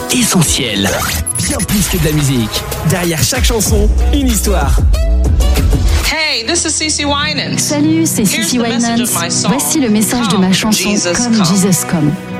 Essentiel. Bien plus que de la musique. Derrière chaque chanson, une histoire. Hey, this is CeCe Winans. Salut, c'est CeCe Winans. Voici le message de ma chanson Come Jesus Come.